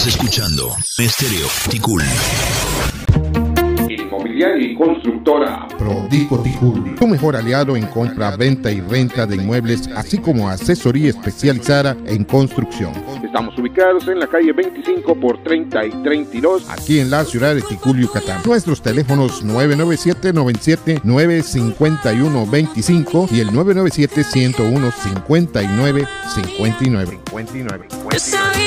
escuchando Estéreo Ticul. Inmobiliaria y constructora Prodico Ticul, tu mejor aliado en compra, venta y renta de inmuebles, así como asesoría especializada en construcción. Estamos ubicados en la calle 25 por 30 y 32, aquí en la ciudad de Ticul, Yucatán. Nuestros teléfonos 997-97-951-25 y el 997-101-5959.